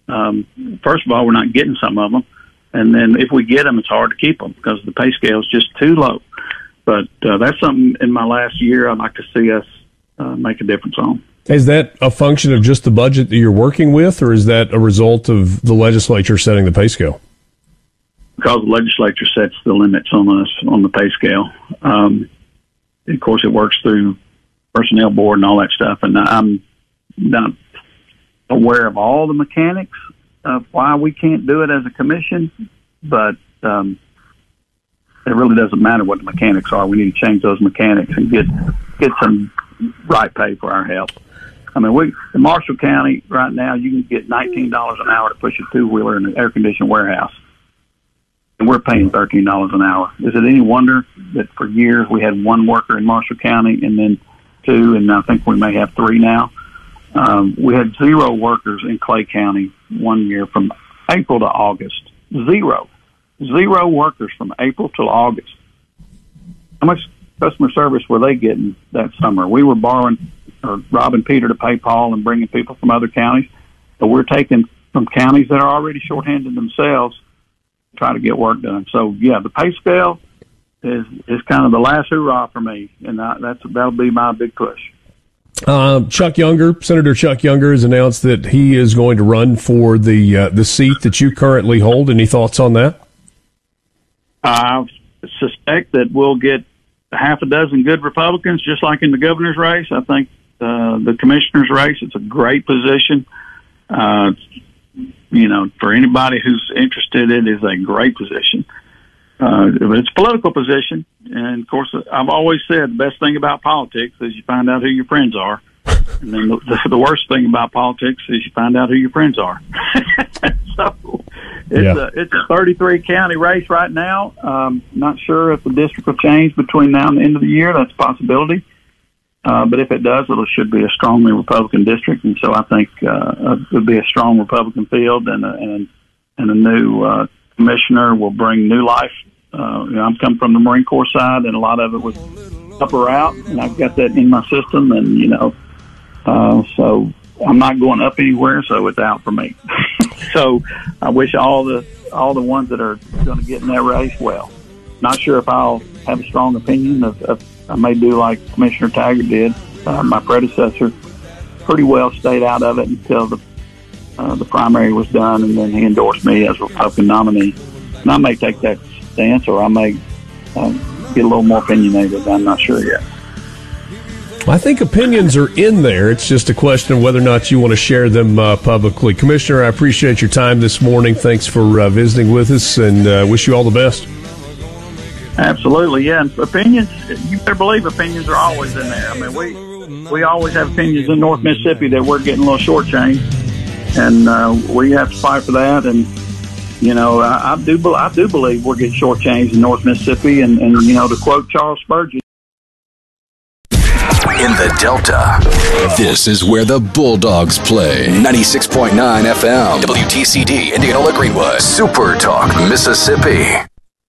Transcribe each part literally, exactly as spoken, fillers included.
um, first of all, we're not getting some of them. And then if we get them, it's hard to keep them because the pay scale is just too low. But uh, that's something in my last year I'd like to see us uh, make a difference on. Is that a function of just the budget that you're working with, or is that a result of the legislature setting the pay scale? Because the legislature sets the limits on us on the pay scale. Um, of course, it works through personnel board and all that stuff, and I'm not aware of all the mechanics of why we can't do it as a commission, but um, it really doesn't matter what the mechanics are. We need to change those mechanics and get get some right pay for our help. I mean, we in Marshall County right now, you can get nineteen dollars an hour to push a two-wheeler in an air-conditioned warehouse, and we're paying thirteen dollars an hour. Is it any wonder that for years we had one worker in Marshall County and then two, and I think we may have three now? Um, we had zero workers in Clay County one year from April to August. Zero. Zero workers from April till August. How much customer service were they getting that summer? We were borrowing or robbing Peter to pay Paul and bringing people from other counties. But we're taking from counties that are already shorthanded themselves to try to get work done. So, yeah, the pay scale is, is kind of the last hurrah for me, and I, that's that'll be my big push. Uh, Chuck Younger, Senator Chuck Younger, has announced that he is going to run for the uh, the seat that you currently hold. Any thoughts on that? I suspect that we'll get half a dozen good Republicans, just like in the governor's race. I think uh, the commissioner's race, it's a great position. Uh, you know, for anybody who's interested, it is a great position. Uh, but it's a political position. And, of course, I've always said the best thing about politics is you find out who your friends are. And then the, the worst thing about politics is you find out who your friends are. So it's, yeah. a, it's a thirty-three county race right now. Um, not sure if the district will change between now and the end of the year. That's a possibility. Uh, but if it does, it should be a strongly Republican district. And so I think uh, it would be a strong Republican field, and a, and, and a new uh, commissioner will bring new life. Uh, you know, I'm coming from the Marine Corps side, and a lot of it was up or out, and I've got that in my system. And, you know, uh, so I'm not going up anywhere, so it's out for me. So I wish all the all the ones that are going to get in that race well. Not sure if I'll have a strong opinion of, of I may do like Commissioner Taggart did, uh, my predecessor. Pretty well stayed out of it until the uh, the primary was done, and then he endorsed me as Republican nominee. And I may take that stance, or I may uh, get a little more opinionated. I'm not sure yet. I think opinions are in there. It's just a question of whether or not you want to share them uh, publicly. Commissioner, I appreciate your time this morning. Thanks for uh, visiting with us, and uh, wish you all the best. Absolutely, yeah. And opinions, you better believe opinions are always in there. I mean, we we always have opinions in North Mississippi that we're getting a little shortchanged, and uh, we have to fight for that. And you know, I, I do I do believe we're getting shortchanged in North Mississippi. And, and you know, to quote Charles Spurgeon, in the Delta, this is where the Bulldogs play. ninety-six point nine F M, W T C D, Indianola Greenwood, Super Talk, Mississippi.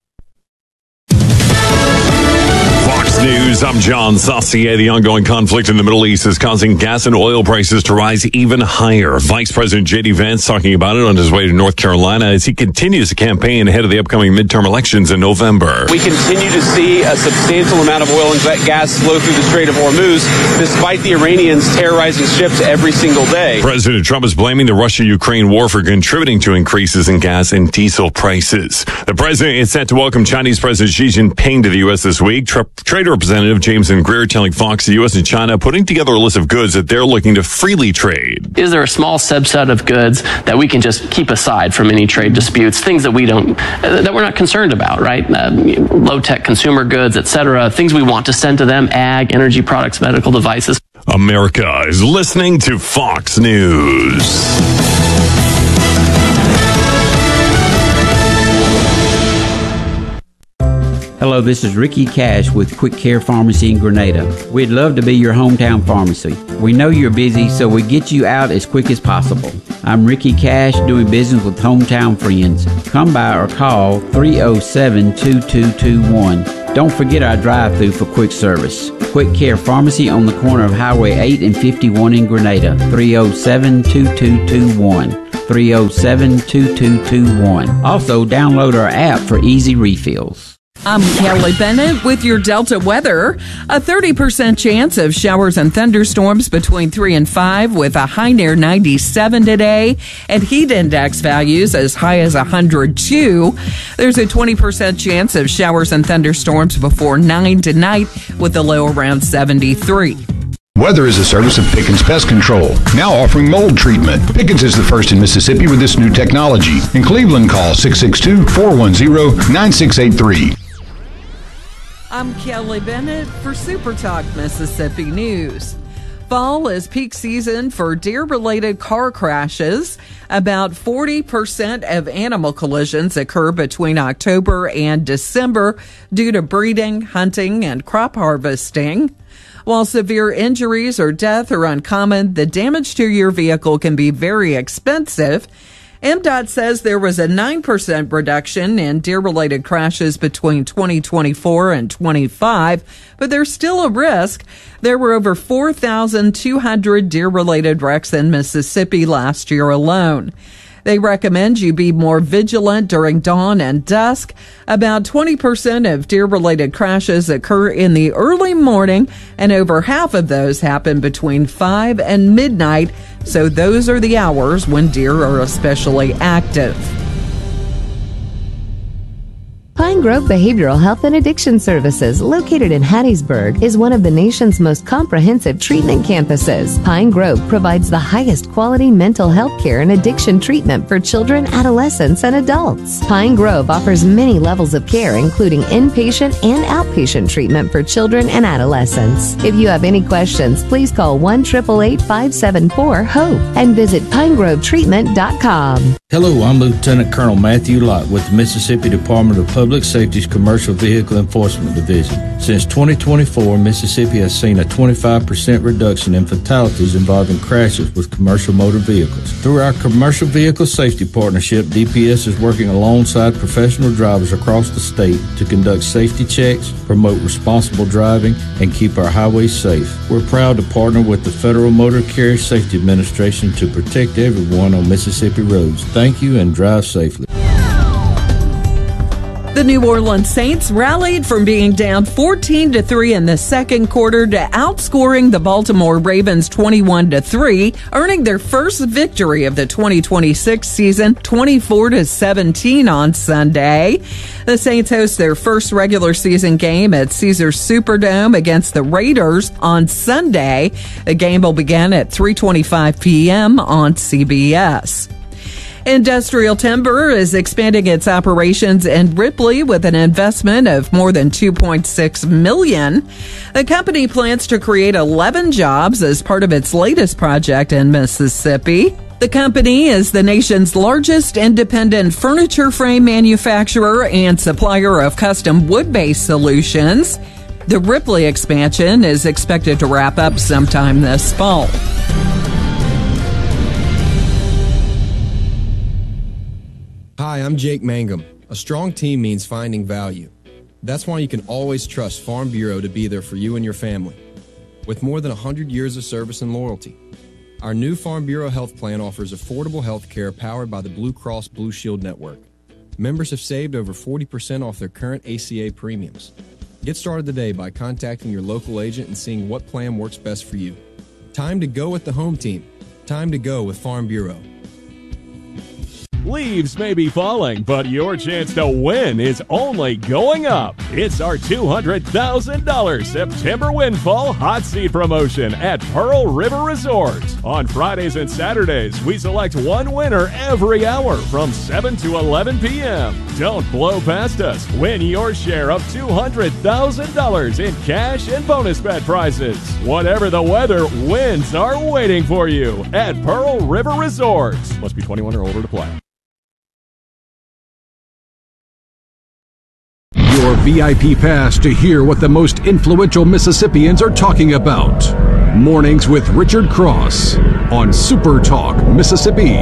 News. I'm John Saucier. The ongoing conflict in the Middle East is causing gas and oil prices to rise even higher. Vice President J D Vance talking about it on his way to North Carolina as he continues to campaign ahead of the upcoming midterm elections in November. We continue to see a substantial amount of oil and gas flow through the Strait of Hormuz, despite the Iranians terrorizing ships every single day. President Trump is blaming the Russia-Ukraine war for contributing to increases in gas and diesel prices. The president is set to welcome Chinese President Xi Jinping to the U S this week. Tra- Trade Representative Jameson Greer telling Fox the U S and China putting together a list of goods that they're looking to freely trade. Is there a small subset of goods that we can just keep aside from any trade disputes, things that we don't, that we're not concerned about, right? Uh, low-tech consumer goods, et cetera, things we want to send to them, ag, energy products, medical devices. America is listening to Fox News. Hello, this is Ricky Cash with Quick Care Pharmacy in Grenada. We'd love to be your hometown pharmacy. We know you're busy, so we get you out as quick as possible. I'm Ricky Cash, doing business with hometown friends. Come by or call three oh seven, two two two one. Don't forget our drive-thru for quick service. Quick Care Pharmacy on the corner of Highway eight and fifty-one in Grenada, three oh seven, two two two one. three oh seven, two two two one. Also, download our app for easy refills. I'm Kelly Bennett with your Delta weather. A thirty percent chance of showers and thunderstorms between three and five with a high near ninety-seven today and heat index values as high as one hundred two. There's a twenty percent chance of showers and thunderstorms before nine tonight with a low around seventy-three. Weather is a service of Pickens Pest Control, now offering mold treatment. Pickens is the first in Mississippi with this new technology. In Cleveland, call six six two, four one zero, nine six eight three. I'm Kelly Bennett for Super Talk Mississippi News. Fall is peak season for deer-related car crashes. About forty percent of animal collisions occur between October and December due to breeding, hunting, and crop harvesting. While severe injuries or death are uncommon, the damage to your vehicle can be very expensive. M D O T says there was a nine percent reduction in deer-related crashes between twenty twenty-four and twenty-five, but there's still a risk. There were over four thousand two hundred deer-related wrecks in Mississippi last year alone. They recommend you be more vigilant during dawn and dusk. About twenty percent of deer-related crashes occur in the early morning, and over half of those happen between five and midnight, so those are the hours when deer are especially active. Pine Grove Behavioral Health and Addiction Services, located in Hattiesburg, is one of the nation's most comprehensive treatment campuses. Pine Grove provides the highest quality mental health care and addiction treatment for children, adolescents, and adults. Pine Grove offers many levels of care, including inpatient and outpatient treatment for children and adolescents. If you have any questions, please call one eight eight eight, five seven four, HOPE and visit pine grove treatment dot com. Hello, I'm Lieutenant Colonel Matthew Lott with the Mississippi Department of Public Safety's Commercial Vehicle Enforcement Division. Since twenty twenty-four, Mississippi has seen a twenty-five percent reduction in fatalities involving crashes with commercial motor vehicles. Through our Commercial Vehicle Safety Partnership, D P S is working alongside professional drivers across the state to conduct safety checks, promote responsible driving, and keep our highways safe. We're proud to partner with the Federal Motor Carrier Safety Administration to protect everyone on Mississippi roads. Thank you and drive safely. The New Orleans Saints rallied from being down fourteen to three in the second quarter to outscoring the Baltimore Ravens twenty-one to three, earning their first victory of the twenty twenty-six season, twenty-four to seventeen on Sunday. The Saints host their first regular season game at Caesars Superdome against the Raiders on Sunday. The game will begin at three twenty-five p.m. on C B S. Industrial Timber is expanding its operations in Ripley with an investment of more than two point six million dollars. The company plans to create eleven jobs as part of its latest project in Mississippi. The company is the nation's largest independent furniture frame manufacturer and supplier of custom wood-based solutions. The Ripley expansion is expected to wrap up sometime this fall. Hi, I'm Jake Mangum. A strong team means finding value. That's why you can always trust Farm Bureau to be there for you and your family. With more than one hundred years of service and loyalty, our new Farm Bureau Health Plan offers affordable health care powered by the Blue Cross Blue Shield Network. Members have saved over forty percent off their current A C A premiums. Get started today by contacting your local agent and seeing what plan works best for you. Time to go with the home team. Time to go with Farm Bureau. Leaves may be falling, but your chance to win is only going up. It's our two hundred thousand dollars September Windfall Hot Seat promotion at Pearl River Resort. On Fridays and Saturdays, we select one winner every hour from seven to eleven p.m. Don't blow past us. Win your share of two hundred thousand dollars in cash and bonus bet prizes. Whatever the weather, wins are waiting for you at Pearl River Resort. Must be twenty-one or older to play. Your V I P pass to hear what the most influential Mississippians are talking about. Mornings with Richard Cross on Super Talk Mississippi.